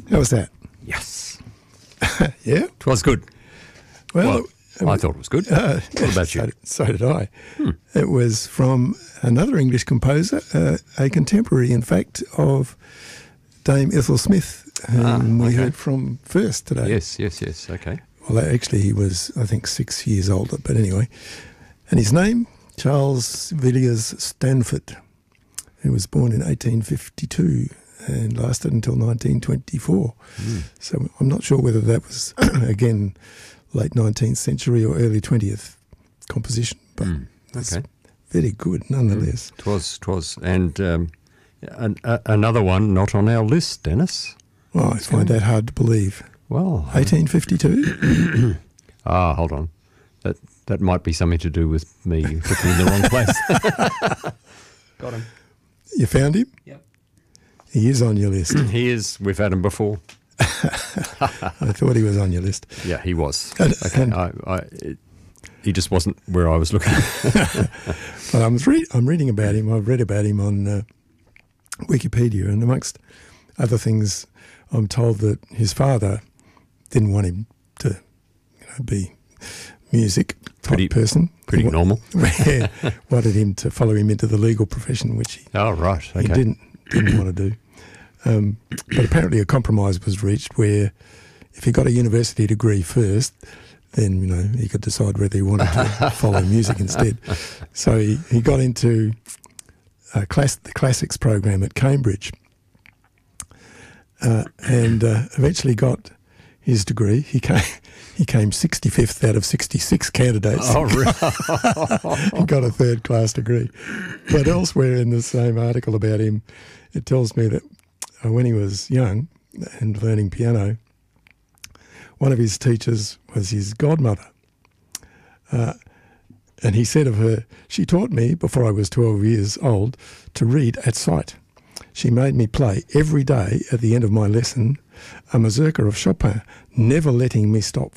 How was that? Yes. Yeah? It was good. Well, I thought it was good. What about you? So did I. It was from another English composer, a contemporary, in fact, of Dame Ethel Smith, whom we heard from first today. Yes. Okay. Well, actually, he was, I think, 6 years older, but anyway. And his name, Charles Villiers Stanford, who was born in 1852 and lasted until 1924. So I'm not sure whether that was, again, late 19th century or early 20th composition, but that's very good nonetheless. Twas. And another one not on our list, Dennis. Well, I find that hard to believe. Well, 1852? hold on. That might be something to do with me looking in the wrong place. Got him. You found him? Yep. He is on your list. He is. We've had him before. I thought he was on your list. Yeah, he was. And he just wasn't where I was looking. But I'm reading about him. I've read about him on Wikipedia, and amongst other things, I'm told that his father didn't want him to be music type person. Pretty normal. Wanted him to follow him into the legal profession, which he didn't want to do. But apparently a compromise was reached where if he got a university degree first, then, he could decide whether he wanted to follow music instead. So he got into the classics program at Cambridge and eventually got his degree. He came 65th out of 66 candidates. Oh, really? He got a third-class degree. But elsewhere in the same article about him, it tells me that when he was young and learning piano, one of his teachers was his godmother. And he said of her, "She taught me, before I was 12 years old, to read at sight. She made me play every day at the end of my lesson a mazurka of Chopin, never letting me stop